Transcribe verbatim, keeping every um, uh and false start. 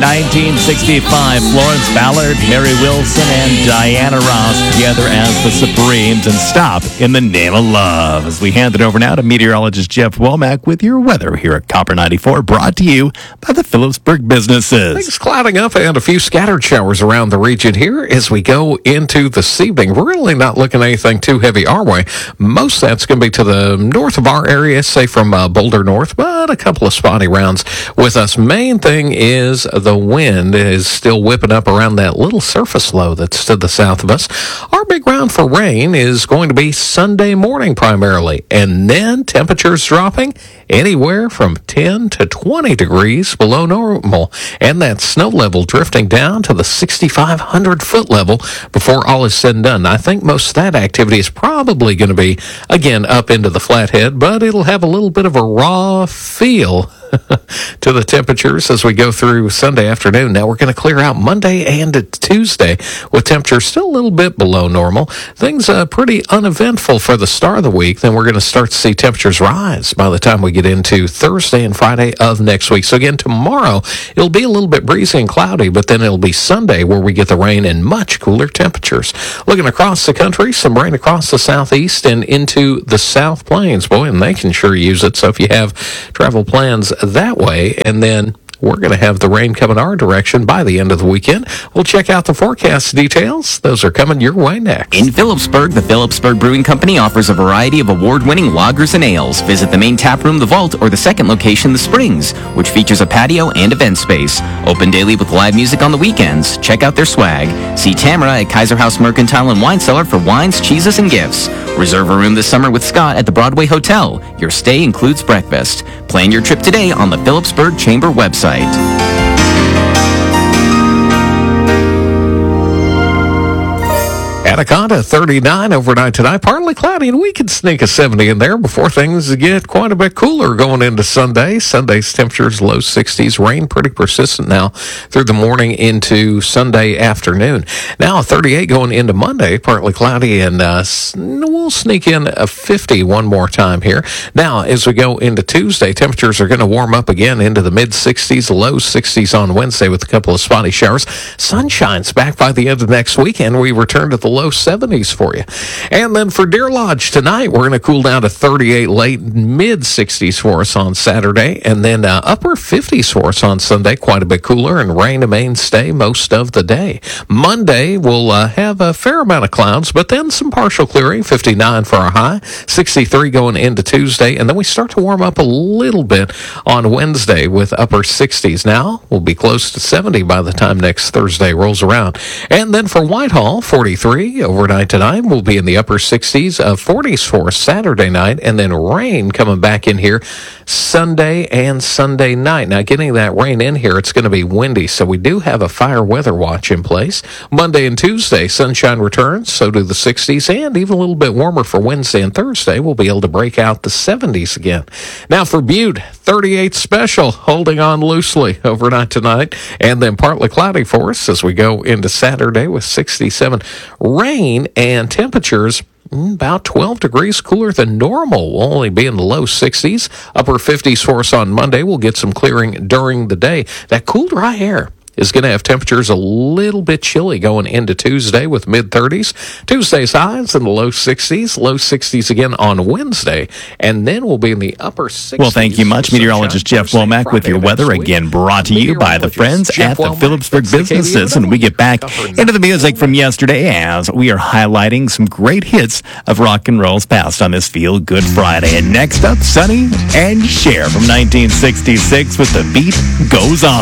nineteen sixty-five, Florence Ballard, Mary Wilson, and Diana Ross together as the Supremes, and Stop in the Name of Love. As we hand it over now to meteorologist Jeff Womack with your weather here at Copper ninety-four, brought to you by the Phillipsburg businesses. Things clouding up and a few scattered showers around the region here as we go into this evening. We're really not looking at anything too heavy our way. Most of that's going to be to the north of our area, say from uh, Boulder North, but a couple of spotty rounds with us. Main thing is the wind is still whipping up around that little surface low that's to the south of us. Our big round for rain is going to be Sunday morning primarily, and then temperatures dropping anywhere from ten to twenty degrees below normal, and that snow level drifting down to the sixty-five hundred foot level before all is said and done. I think most of that activity is probably going to be, again, up into the Flathead, but it'll have a little bit of a raw feel to the temperatures as we go through Sunday afternoon. Now we're going to clear out Monday and Tuesday with temperatures still a little bit below normal. Things are pretty uneventful for the start of the week. Then we're going to start to see temperatures rise by the time we get into Thursday and Friday of next week. So again, tomorrow it'll be a little bit breezy and cloudy, but then it'll be Sunday where we get the rain and much cooler temperatures. Looking across the country, some rain across the southeast and into the South Plains. Boy, and they can sure use it. So if you have travel plans that way, and then we're going to have the rain coming our direction by the end of the weekend. We'll check out the forecast details. Those are coming your way next. In Phillipsburg, the Phillipsburg Brewing Company offers a variety of award-winning lagers and ales. Visit the main tap room, the Vault, or the second location, the Springs, which features a patio and event space. Open daily with live music on the weekends. Check out their swag. See Tamara at Kaiser House Mercantile and Wine Cellar for wines, cheeses, and gifts. Reserve a room this summer with Scott at the Broadway Hotel. Your stay includes breakfast. Plan your trip today on the Phillipsburg Chamber website. Anaconda, thirty-nine overnight tonight. Partly cloudy, and we can sneak a seventy in there before things get quite a bit cooler going into Sunday. Sunday's temperatures low sixties. Rain pretty persistent now through the morning into Sunday afternoon. Now thirty-eight going into Monday. Partly cloudy, and uh, we'll sneak in a fifty one more time here. Now, as we go into Tuesday, temperatures are going to warm up again into the mid-sixties, low sixties on Wednesday with a couple of spotty showers. Sunshine's back by the end of next weekend. We return to the low seventies for you. And then for Deer Lodge tonight, we're going to cool down to thirty-eight, late mid-sixties for us on Saturday, and then uh, upper fifties for us on Sunday, quite a bit cooler, and rain a mainstay most of the day. Monday, we'll uh, have a fair amount of clouds, but then some partial clearing, fifty-nine for our high, sixty-three going into Tuesday, and then we start to warm up a little bit on Wednesday with upper sixties. Now, we'll be close to seventy by the time next Thursday rolls around. And then for Whitehall, forty-three overnight tonight. We'll be in the upper sixties, uh, forties for Saturday night, and then rain coming back in here Sunday and Sunday night. Now, getting that rain in here, it's going to be windy, so we do have a fire weather watch in place. Monday and Tuesday, sunshine returns, so do the sixties, and even a little bit warmer for Wednesday and Thursday. We'll be able to break out the seventies again. Now, for Butte, thirty-eight special, holding on loosely overnight tonight, and then partly cloudy for us as we go into Saturday with sixty-seven. Rain and temperatures about twelve degrees cooler than normal. We'll only be in the low sixties, upper fifties for us on Monday. We'll get some clearing during the day. That cool, dry air is going to have temperatures a little bit chilly going into Tuesday with mid-thirties. Tuesday's highs in the low sixties, low sixties again on Wednesday, and then we'll be in the upper sixties. Well, thank you much, meteorologist Jeff Womack, with your weather, again brought to you by the friends at the Phillipsburg businesses. And we get back into the music from yesterday as we are highlighting some great hits of rock and roll's past on this Feel Good Friday. And next up, Sonny and Cher from nineteen sixty-six with The Beat Goes On.